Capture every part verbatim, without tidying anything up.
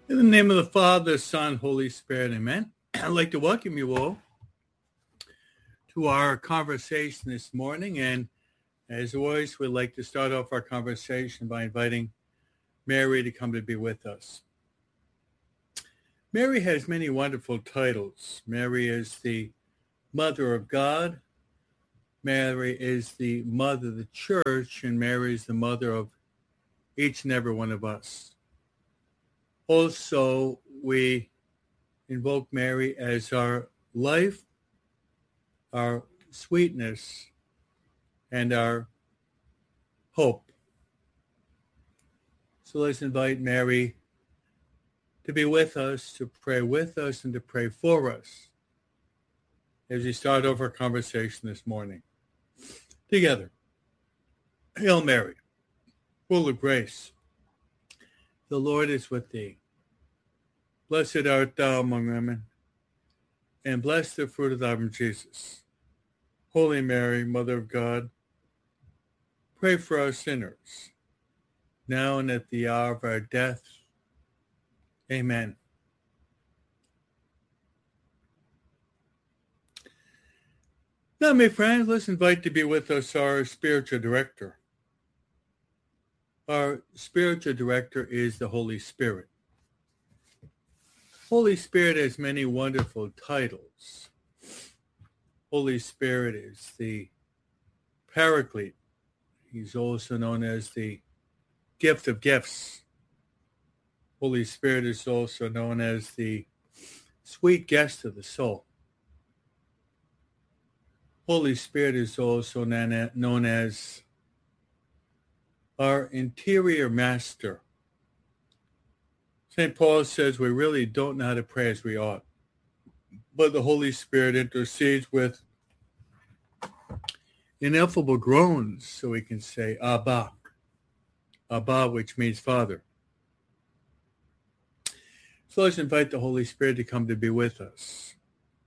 In the name of the Father, Son, Holy Spirit, amen. I'd like to welcome you all to our conversation this morning. And as always, we'd like to start off our conversation by inviting Mary to come to be with us. Mary has many wonderful titles. Mary is the Mother of God. Mary is the Mother of the Church, and Mary is the Mother of each and every one of us. Also, we invoke Mary as our life, our sweetness, and our hope. So let's invite Mary to be with us, to pray with us, and to pray for us as we start off our conversation this morning. Together. Hail Mary, full of grace. The Lord is with thee. Blessed art thou among women, and blessed the fruit of thy womb, Jesus. Holy Mary, Mother of God, pray for us sinners, now and at the hour of our death. Amen. Now, my friends, let's invite to be with us our spiritual director. Our spiritual director is the Holy Spirit. Holy Spirit has many wonderful titles. Holy Spirit is the Paraclete. He's also known as the Gift of Gifts. Holy Spirit is also known as the Sweet Guest of the Soul. Holy Spirit is also known as our interior master. Saint Paul says we really don't know how to pray as we ought, but the Holy Spirit intercedes with ineffable groans so we can say Abba, Abba, which means Father. So let's invite the Holy Spirit to come to be with us.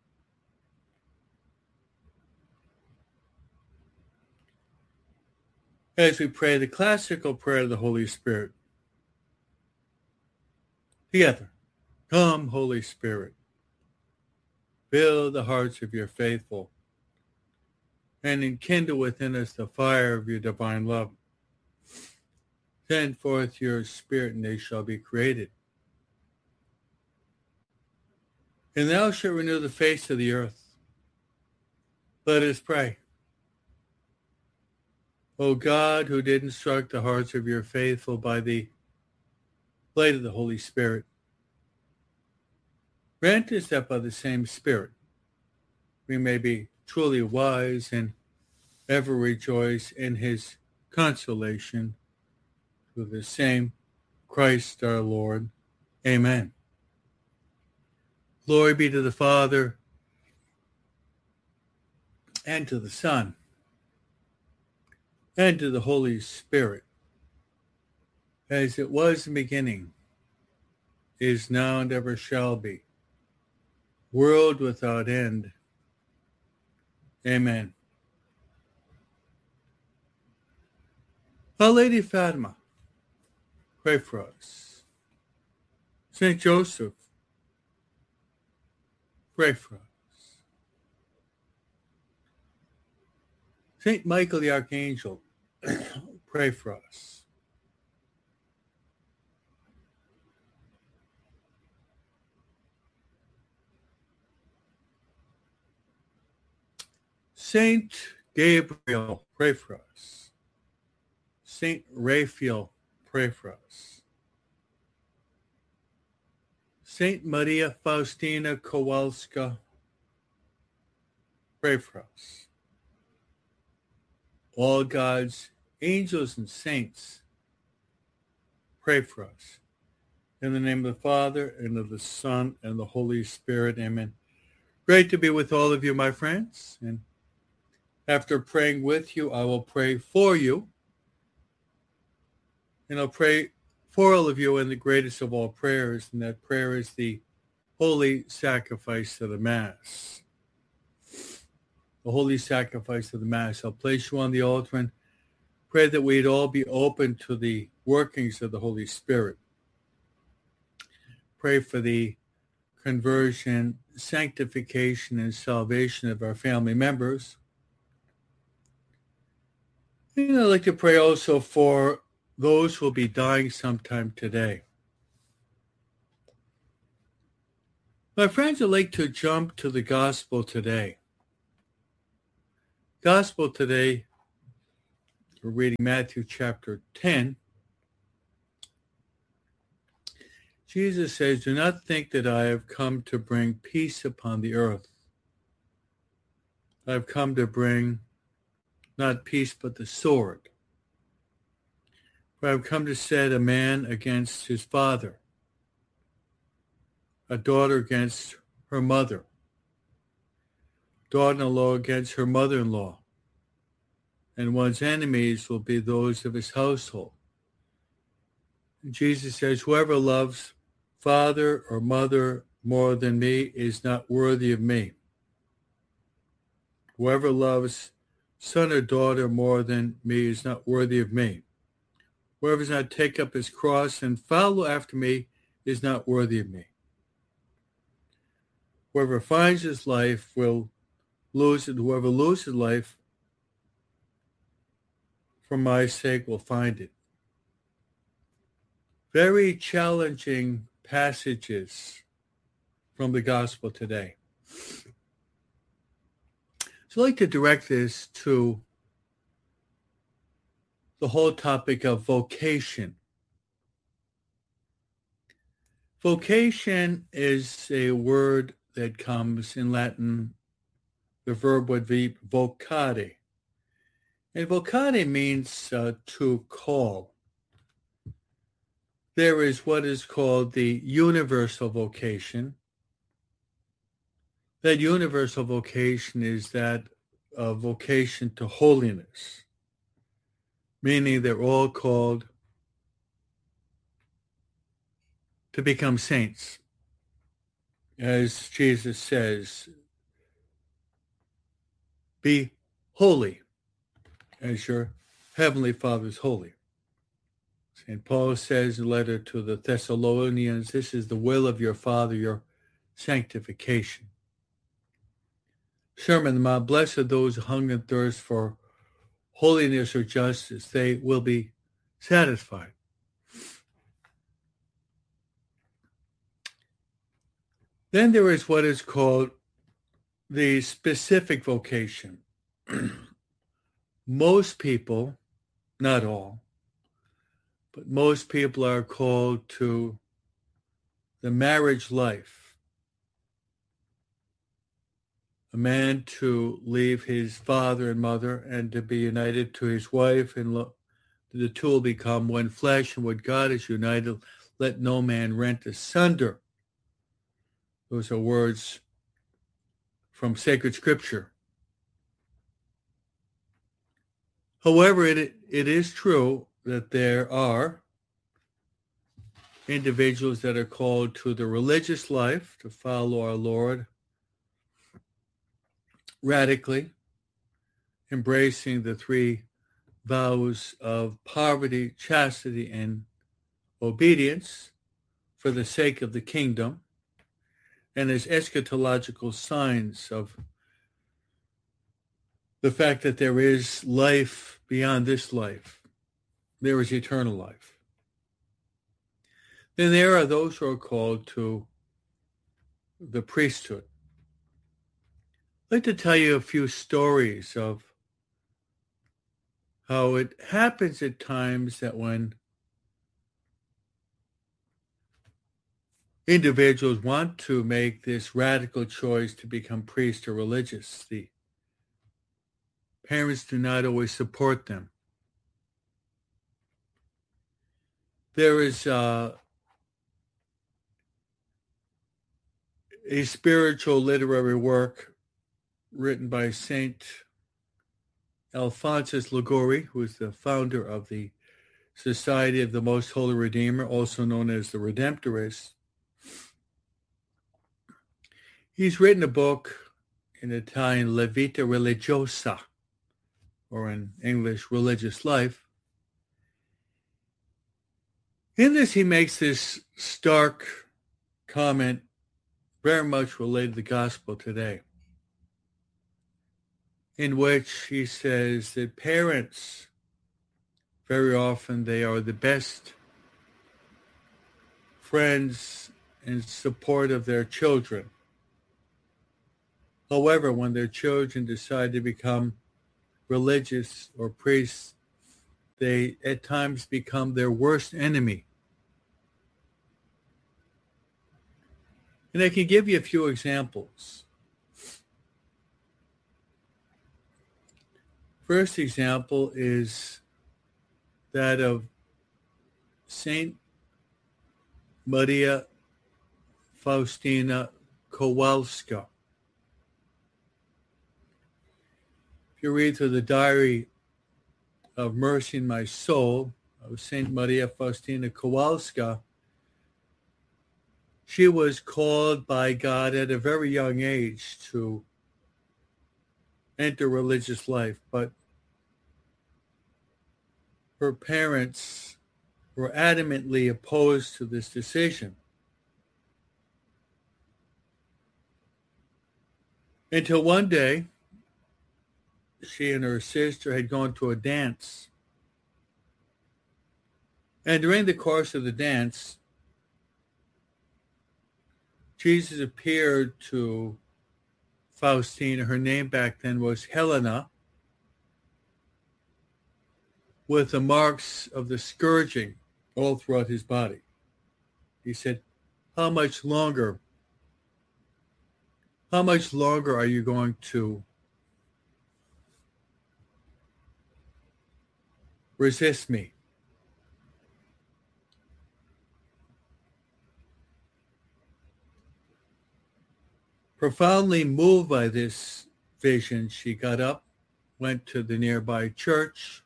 As we pray the classical prayer of the Holy Spirit. Together, come, Holy Spirit, fill the hearts of your faithful, and enkindle within us the fire of your divine love. Send forth your Spirit, and they shall be created. And thou shalt renew the face of the earth. Let us pray. O God, who did instruct the hearts of your faithful by the light of the Holy Spirit, grant us that by the same Spirit we may be truly wise and ever rejoice in his consolation through the same Christ our Lord. Amen. Glory be to the Father, and to the Son, and to the Holy Spirit, as it was in the beginning, is now, and ever shall be, world without end. Amen. Our Lady Fatima, pray for us. Saint Joseph, pray for us. Saint Michael the Archangel, pray for us. Saint Gabriel, pray for us. Saint Raphael, pray for us. Saint Maria Faustina Kowalska, pray for us. All God's angels and saints, pray for us. In the name of the Father, and of the Son, and the Holy Spirit, amen. Great to be with all of you, my friends. And after praying with you, I will pray for you. And I'll pray for all of you in the greatest of all prayers, and that prayer is the holy sacrifice of the Mass. The holy sacrifice of the Mass. I'll place you on the altar and pray that we'd all be open to the workings of the Holy Spirit. pray for the conversion, sanctification, and salvation of our family members. And I'd like to pray also for those who will be dying sometime today. My friends, I'd like to jump to the gospel today. Gospel today, we're reading Matthew chapter ten. Jesus says, "Do not think that I have come to bring peace upon the earth. I have come to bring not peace, but the sword. For I have come to set a man against his father, a daughter against her mother, daughter-in-law against her mother-in-law, and one's enemies will be those of his household." And Jesus says, "Whoever loves father or mother more than me is not worthy of me. Whoever loves son or daughter more than me is not worthy of me. Whoever does not take up his cross and follow after me is not worthy of me. Whoever finds his life will lose it. Whoever loses life for my sake will find it." Very challenging passages from the gospel today. So I'd like to direct this to the whole topic of vocation. Vocation is a word that comes in Latin. The verb would be vocare. And vocare means uh, to call. There is what is called the universal vocation. That universal vocation is that uh, vocation to holiness, meaning they're all called to become saints. As Jesus says, "Be holy as your heavenly Father is holy." Saint Paul says in the letter to the Thessalonians, "This is the will of your Father, your sanctification." Sermon on the Mount, "Blessed are those who hunger and thirst for holiness or justice. They will be satisfied." Then there is what is called the specific vocation. Most people, not all, but most people are called to the marriage life. A man to leave his father and mother and to be united to his wife, and lo- the two will become one flesh, and what God has united, let no man rent asunder. Those are words from sacred scripture. However, it it is true that there are individuals that are called to the religious life, to follow our Lord radically, embracing the three vows of poverty, chastity, and obedience for the sake of the kingdom, and as eschatological signs of the fact that there is life beyond this life. There is eternal life. Then there are those who are called to the priesthood. I'd like to tell you a few stories of how it happens at times that when individuals want to make this radical choice to become priest or religious, the parents do not always support them. There is uh, a spiritual literary work written by Saint Alphonsus Liguori, who is the founder of the Society of the Most Holy Redeemer, also known as the Redemptorists. He's written a book in Italian, La Vita Religiosa, or in English, Religious Life. In this, he makes this stark comment very much related to the gospel today, in which he says that parents, very often they are the best friends and support of their children. However, when their children decide to become religious or priests, they at times become their worst enemy. And I can give you a few examples. First example is that of Saint Maria Faustina Kowalska. If you read through the diary of Mercy in My Soul of Saint Maria Faustina Kowalska, she was called by God at a very young age to enter religious life, but her parents were adamantly opposed to this decision. Until one day, she and her sister had gone to a dance. And during the course of the dance, Jesus appeared to Faustina. Her name back then was Helena, with the marks of the scourging all throughout his body. He said, how much longer, how much longer are you going to resist me? Profoundly moved by this vision, she got up, went to the nearby church,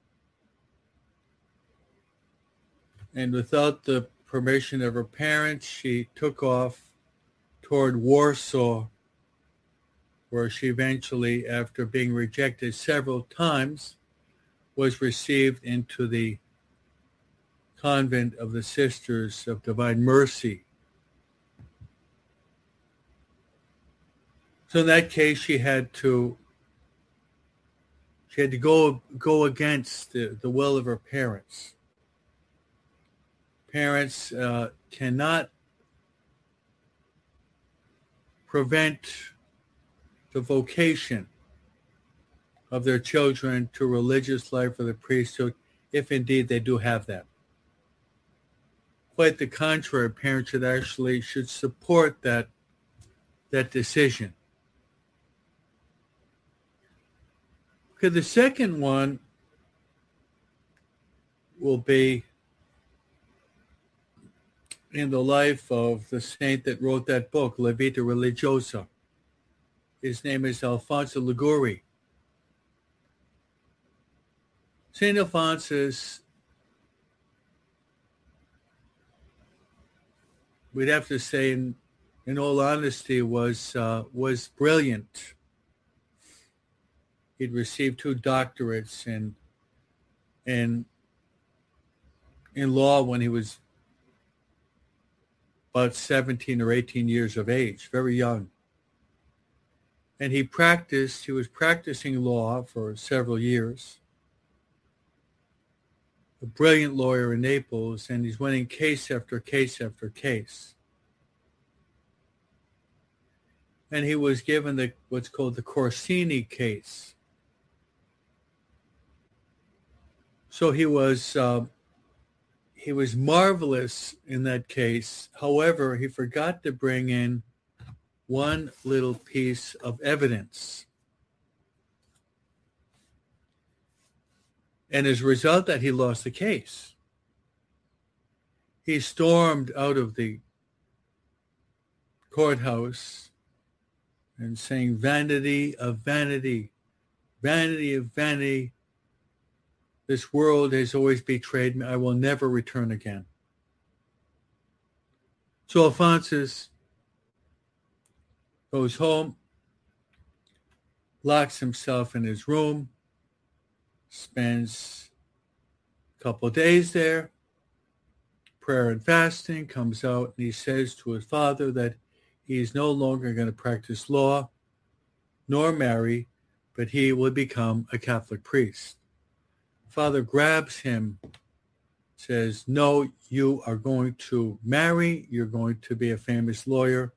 and without the permission of her parents, she took off toward Warsaw, where she eventually, after being rejected several times, was received into the convent of the Sisters of Divine Mercy. So in that case, she had to she had to go go against the, the will of her parents. Parents uh, cannot prevent the vocation of their children to religious life or the priesthood, if indeed they do have that. Quite the contrary, parents should actually should support that that decision. Okay, the second one will be in the life of the saint that wrote that book, La Vita Religiosa. His name is Alfonso Liguori. Saint Alphonsus, we'd have to say, in, in all honesty, was uh, was brilliant. He'd received two doctorates in in in law when he was about seventeen or eighteen years of age, very young. And he practiced, he was practicing law for several years. A brilliant lawyer in Naples, and he's winning case after case after case. And he was given the what's called the Corsini case. So he was uh, he was marvelous in that case. However, he forgot to bring in one little piece of evidence. And as a result of that, he lost the case. He stormed out of the courthouse and saying, vanity of vanity, vanity of vanity. This world has always betrayed me. I will never return again. So Alphonsus goes home, locks himself in his room, spends a couple of days there, prayer and fasting, comes out, and he says to his father that he is no longer going to practice law nor marry, but he will become a Catholic priest. Father grabs him, says, no, you are going to marry, you're going to be a famous lawyer.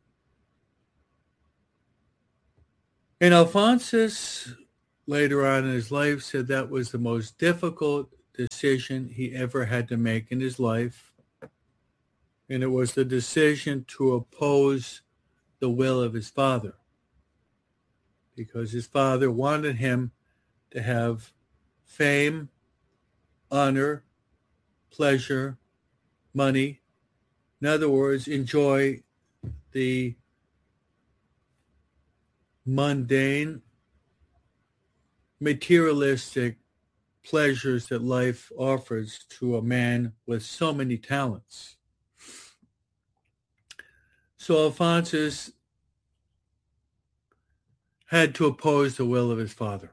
And Alphonsus, later on in his life, said that was the most difficult decision he ever had to make in his life. And it was the decision to oppose the will of his father, because his father wanted him to have fame, honor, pleasure, money. In other words, enjoy the mundane, materialistic pleasures that life offers to a man with so many talents. So Alphonsus had to oppose the will of his father.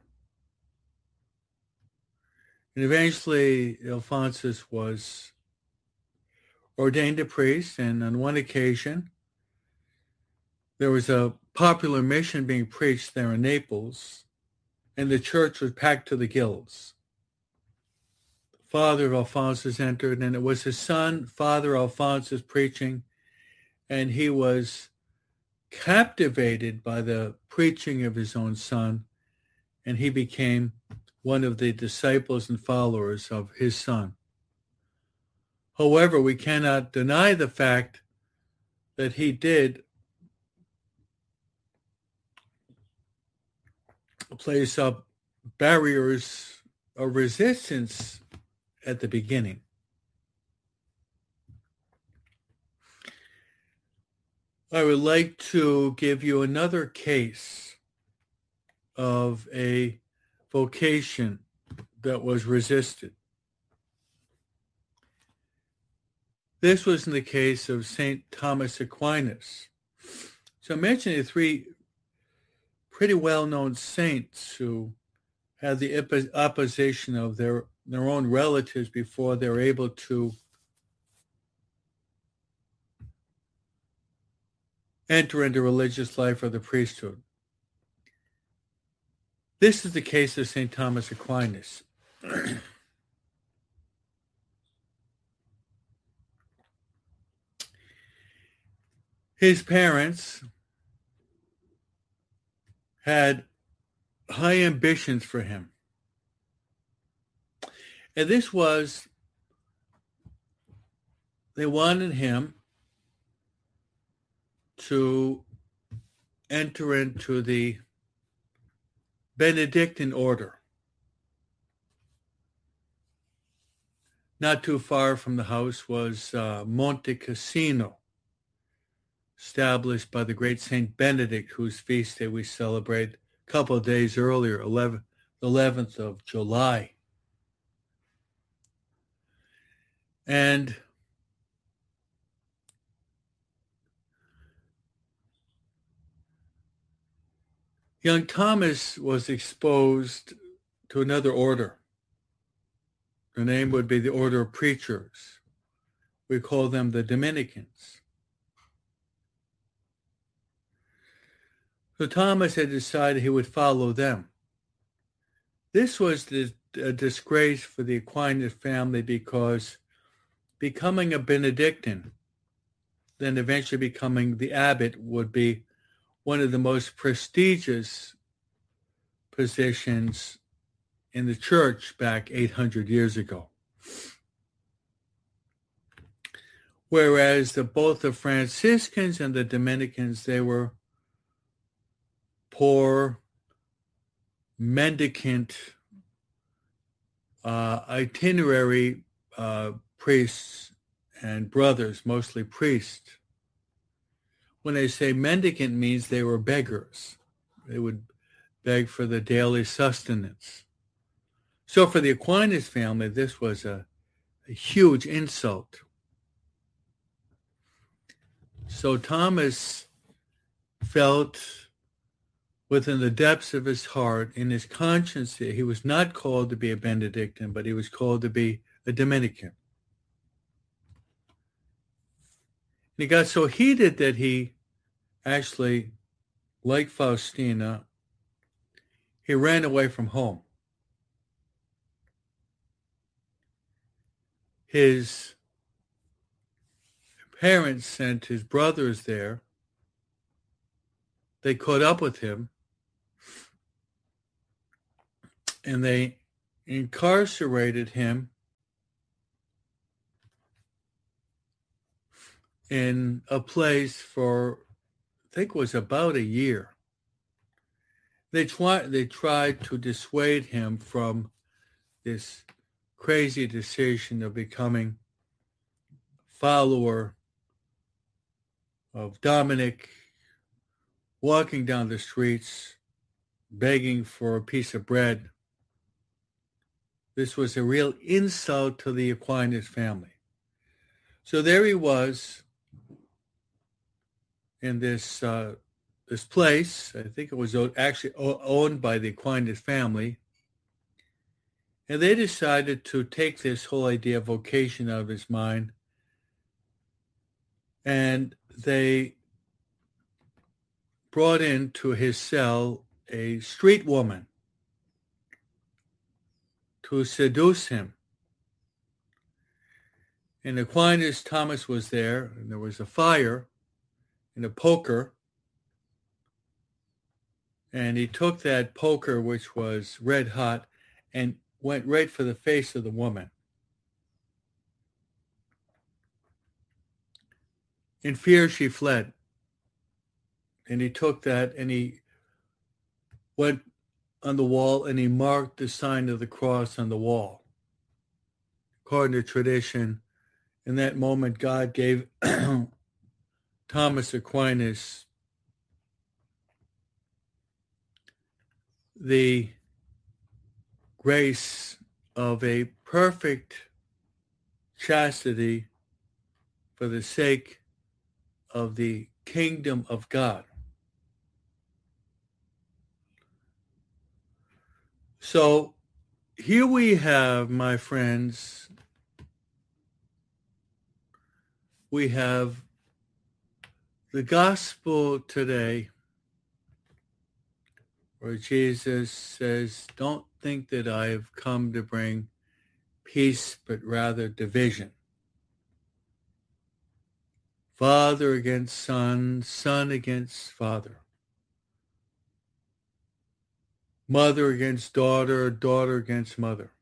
And eventually Alphonsus was ordained a priest, and on one occasion there was a popular mission being preached there in Naples, and the church was packed to the gills. The father of Alphonsus entered, and it was his son, Father Alphonsus, preaching, and he was captivated by the preaching of his own son, and he became one of the disciples and followers of his son. However, we cannot deny the fact that he did place up barriers of resistance at the beginning. I would like to give you another case of a vocation that was resisted. This was in the case of Saint Thomas Aquinas. So I'm mentioning three pretty well-known saints who had the oppo- opposition of their, their own relatives before they were able to enter into religious life or the priesthood. This is the case of Saint Thomas Aquinas. His parents had high ambitions for him. And this was, they wanted him to enter into the Benedictine order. Not too far from the house was uh, Monte Cassino, established by the great Saint Benedict, whose feast day we celebrate a couple of days earlier, eleventh of July. And young Thomas was exposed to another order. The name would be the Order of Preachers. We call them the Dominicans. So Thomas had decided he would follow them. This was a disgrace for the Aquinas family, because becoming a Benedictine, then eventually becoming the abbot, would be one of the most prestigious positions in the church back eight hundred years ago. Whereas the, both the Franciscans and the Dominicans, they were poor, mendicant, uh, itinerary uh, priests and brothers, mostly priests. When they say mendicant, means they were beggars. They would beg for the daily sustenance. So for the Aquinas family, this was a, a huge insult. So Thomas felt within the depths of his heart, in his conscience, he was not called to be a Benedictine, but he was called to be a Dominican. he got so heated that he actually, like Faustina, he ran away from home. His parents sent his brothers there. They caught up with him, and they incarcerated him in a place for, I think it was about a year. They tried, they tried to dissuade him from this crazy decision of becoming a follower of Dominic, walking down the streets, begging for a piece of bread. This was a real insult to the Aquinas family. So there he was in this uh, this place. I think it was actually owned by the Aquinas family. And they decided to take this whole idea of vocation out of his mind. And they brought into his cell a street woman to seduce him. And Aquinas, Thomas was there, and there was a fire and a poker. And he took that poker, which was red hot, and went right for the face of the woman. In fear, she fled. And he took that and he went on the wall and he marked the sign of the cross on the wall. According to tradition, in that moment, God gave Thomas Aquinas the grace of a perfect chastity for the sake of the kingdom of God. So here we have, my friends, we have the gospel today where Jesus says, don't think that I have come to bring peace, but rather division. Father against son, son against father. Mother against daughter, daughter against mother.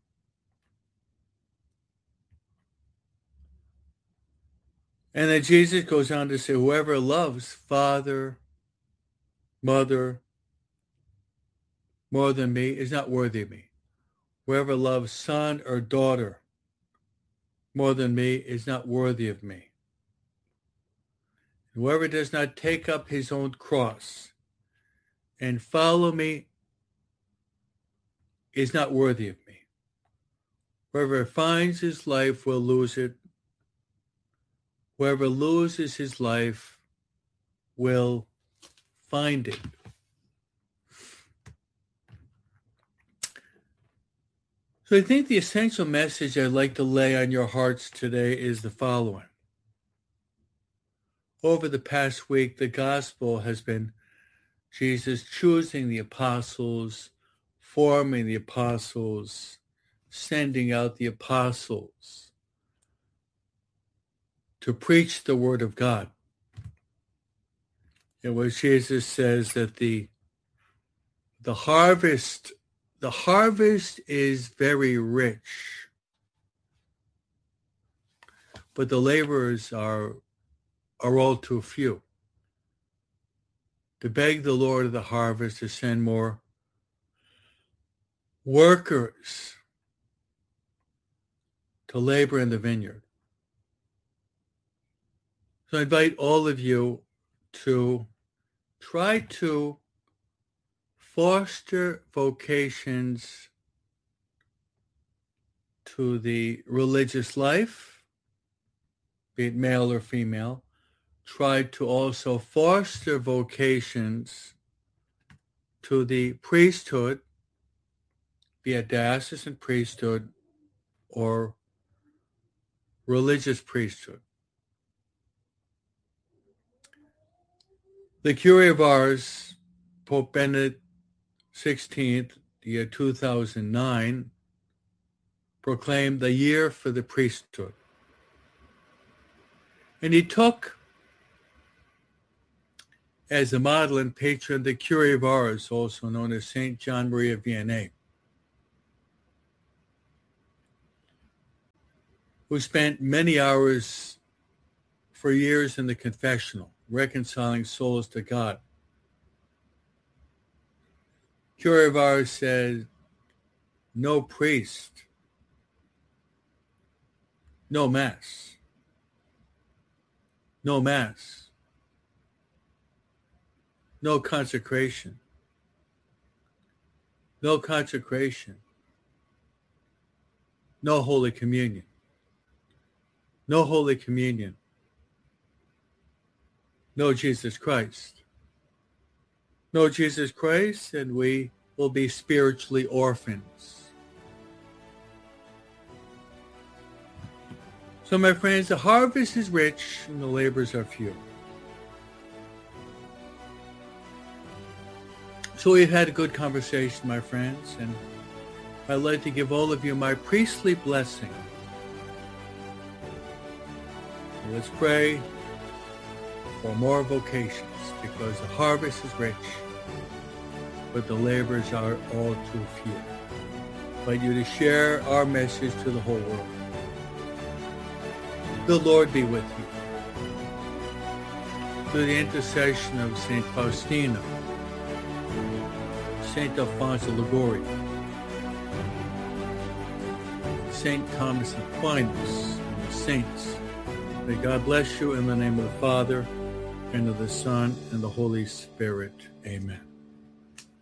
And then Jesus goes on to say, whoever loves father, mother, more than me is not worthy of me. Whoever loves son or daughter more than me is not worthy of me. Whoever does not take up his own cross and follow me is not worthy of me. Whoever finds his life will lose it. Whoever loses his life will find it. So I think the essential message I'd like to lay on your hearts today is the following. Over the past week, the gospel has been Jesus choosing the apostles, forming the apostles, sending out the apostles to preach the word of God. And where Jesus says that the, the harvest The harvest is very rich, but the laborers are, are all too few. To beg the Lord of the harvest to send more workers to labor in the vineyard. So I invite all of you to try to foster vocations to the religious life, be it male or female. Try to also foster vocations to the priesthood, be it diocesan priesthood or religious priesthood. The Curé of Ars, Pope Benedict the sixteenth, the year two thousand nine, proclaimed the year for the priesthood. And he took as a model and patron the Curé of Ars, also known as Saint John Maria Vianney, who spent many hours for years in the confessional, reconciling souls to God. Curé of Ars said, no priest, no mass, no mass, no consecration, no consecration, no Holy Communion, no Holy Communion, no Jesus Christ. No Jesus Christ, and we will be spiritually orphans. So, my friends, the harvest is rich and the labors are few. So we've had a good conversation, my friends, and I'd like to give all of you my priestly blessing. So let's pray for more vocations, because the harvest is rich, but the labors are all too few. I invite you to share our message to the whole world. The Lord be with you. Through the intercession of Saint Faustina, Saint Alfonso Liguori, Saint Thomas Aquinas, and the saints, may God bless you in the name of the Father, and of the Son, and the Holy Spirit. Amen.